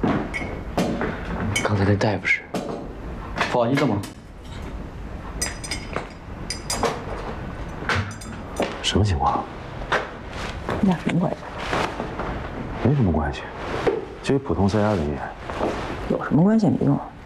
刚才那大夫是？ 不好意思吗？ 什么情况？ 你俩什么关系？ 没什么关系，就一普通 CR 人员。 有什么关系也没用。